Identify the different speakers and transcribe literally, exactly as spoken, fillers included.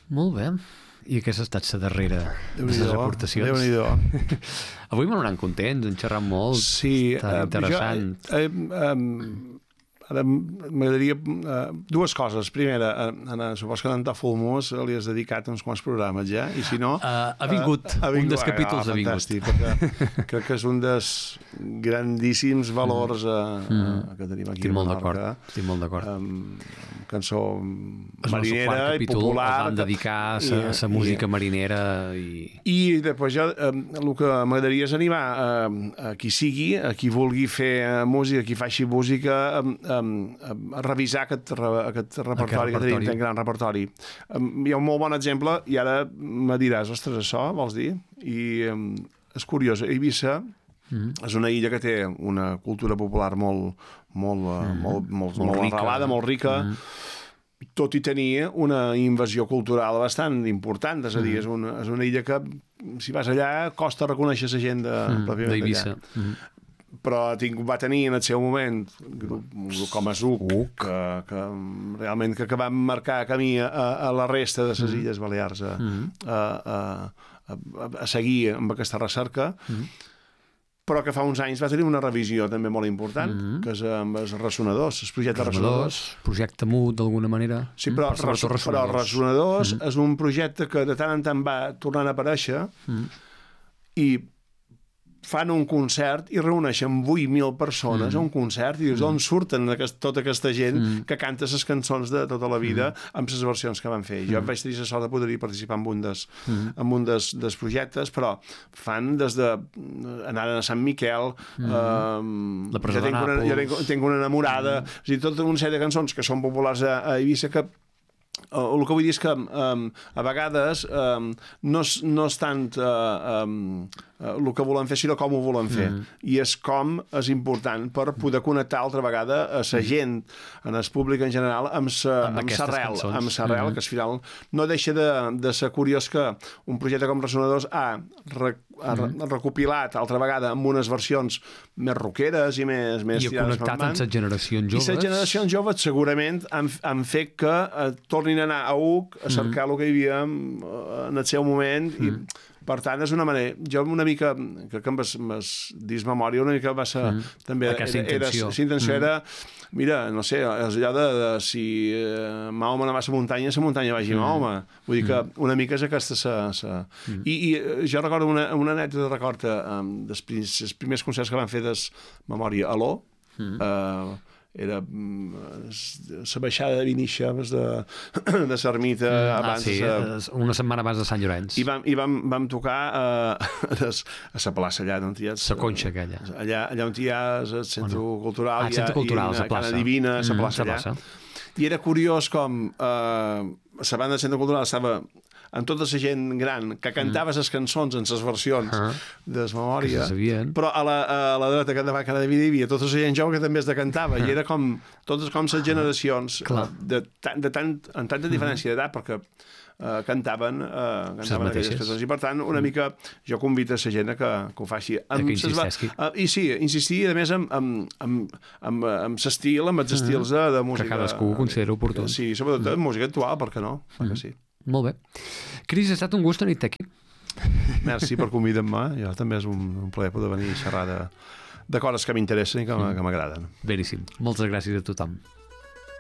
Speaker 1: Molt bé. I aquesta ha estat la darrera de les aportacions.
Speaker 2: Déu-n'hi-do.
Speaker 1: Avui m'hauran contents, hem xerrat molt.
Speaker 2: Sí,
Speaker 1: està
Speaker 2: uh,
Speaker 1: interessant.
Speaker 2: Jo, eh, eh, um, ara m'agradaria uh, dues coses. Primera, uh, supos que en Tafulmós li has dedicat uns quants programes ja, i si no...
Speaker 1: Uh, ha vingut, uh, ha vingut, un dels capítols ah, ha vingut.
Speaker 2: Fantàstic, crec que és un dels grandíssims valors uh, mm. uh, que tenim aquí
Speaker 1: estic
Speaker 2: a
Speaker 1: molt
Speaker 2: Menorca.
Speaker 1: Estic molt d'acord.
Speaker 2: Um, cançó
Speaker 1: el
Speaker 2: marinera i popular.
Speaker 1: El vam dedicar a la música i, marinera. I,
Speaker 2: i després jo um, el que m'agradaria és animar uh, a qui sigui, a qui vulgui fer uh, música, a qui faci música, um, um, a revisar aquest, aquest repertori, aquest repertori que tenim, aquest gran repertori. Um, hi ha un molt bon exemple, i ara me diràs, ostres, això vols dir? I um, és curiós, Eivissa mm. és una illa que té una cultura popular molt, molt, mm. molt, molt, molt, molt arrelada, molt rica, mm. tot i tenir una invasió cultural bastant important, és a dir, és una, és una illa que, si vas allà, costa reconèixer la gent de,
Speaker 1: mm. d'Eivissa. Mm.
Speaker 2: Però tinc, va tenir en el seu moment grup, un grup com a Zuc, que, que realment que, que va marcar camí a, a la resta de les Illes Balears a, a, a, a, a seguir amb aquesta recerca, mm. però que fa uns anys va tenir una revisió també molt important, mm. que és amb els ressonadors, el projecte Ressonadors.
Speaker 1: Projecte Mut, d'alguna manera.
Speaker 2: Sí, però, mm. res, però Ressonadors mm. és un projecte que de tant en tant va tornant a aparèixer mm. i fan un concert i reuneixen vuit mil persones mm. a un concert i dius, mm. d'on surten aquest, tota aquesta gent mm. que canta les cançons de tota la vida mm. amb les versions que van fer. Mm. Jo em vaig tenir la sort de poder participar en un dels, mm. en un des, des projectes, però fan des de anaren a Sant Miquel, mm. eh,
Speaker 1: la presó
Speaker 2: de Nàpols, jo tenc, tenc una enamorada, mm. és a dir, tota una sèrie de cançons que són populars a, a Eivissa que Uh, el que vull dir és que um, a vegades um, no, és, no és tant uh, um, uh, el que volem fer, sinó com ho volem fer. Mm. I és com és important per poder connectar altra vegada a la gent, en el públic en general, amb sa arrel, amb sa arrel, mm. que al final no deixa de, de ser curiós que un projecte com Ressonadors ha, re, ha mm. recopilat altra vegada amb unes versions més rockeres i més, més
Speaker 1: i ha connectat amb les generacions joves.
Speaker 2: I les generacions joves segurament han, han fet que uh, tornin a anar a U C a cercar mm. el que hi havia en el seu moment mm. i per tant és una manera, jo una mica crec que amb el disc Memòria una mica va ser mm. també,
Speaker 1: aquesta intenció,
Speaker 2: era, intenció mm. era, mira, no sé és allò de, de si eh, Mahoma no va a la muntanya, a la muntanya vagi mm. Mahoma, vull dir que una mica és aquesta sa, sa. Mm. I, i jo recordo una, una anècdota de record um, dels primers, primers concerts que van fer des Memòria a l'O mm. eh, era la baixada de Vinixes de, de l'ermita mm, abans
Speaker 1: ah, sí,
Speaker 2: de,
Speaker 1: una setmana abans de Sant Llorenç
Speaker 2: i vam, i vam, vam tocar uh, a la plaça allà on hi ha
Speaker 1: la conxa aquella
Speaker 2: allà, allà on hi ha el centre bueno. cultural
Speaker 1: ah, el centre cultural, la plaça
Speaker 2: Divina, la
Speaker 1: mm,
Speaker 2: plaça allà
Speaker 1: plaça.
Speaker 2: I era curiós com uh, la banda del centre cultural estava amb tota la gent gran que cantava les mm. cançons en les versions uh -huh. de Memòria, però a la, a la dreta que davant cada vida hi havia tota la gent jove que també es decantava, uh -huh. i era com totes com les generacions uh, de, de tant, en tanta diferència d'edat, perquè uh, cantaven, uh, cantaven aquelles cançons, i per tant una mm. mica jo convido a la gent que, que ho faci
Speaker 1: amb que insisteixi
Speaker 2: uh, i sí, insistir a més amb, amb, amb, amb, amb l'estil, amb els estils de, de música
Speaker 1: que cadascú considera oportú,
Speaker 2: sí, sobretot de música actual, per què no? Mm. Que sí.
Speaker 1: Molt bé. Cris, ha estat un gust tenir-te aquí.
Speaker 2: Merci per convidar-me. Jo també és un, un plaer poder venir a xerrar de, de coses que m'interessen i que m'agraden.
Speaker 1: Beníssim. Moltes gràcies a tothom.